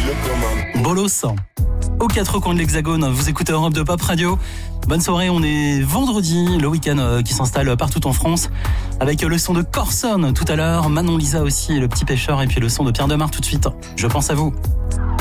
Bolos. Aux quatre coins de l'Hexagone, vous écoutez Europe 2 Pop Radio. Bonne soirée, on est vendredi, le week-end qui s'installe partout en France. Avec le son de Corson tout à l'heure, Manon Lisa aussi, le petit pêcheur, et puis le son de Pierre Demar tout de suite. Je pense à vous.